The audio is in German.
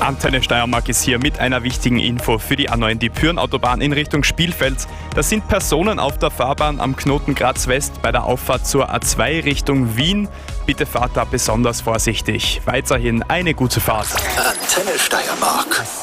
Antenne Steiermark ist hier mit einer wichtigen Info für die A9, die Pyhrn-Autobahn in Richtung Spielfeld. Da sind Personen auf der Fahrbahn am Knoten Graz West bei der Auffahrt zur A2 Richtung Wien. Bitte fahrt da besonders vorsichtig. Weiterhin eine gute Fahrt. Antenne Steiermark.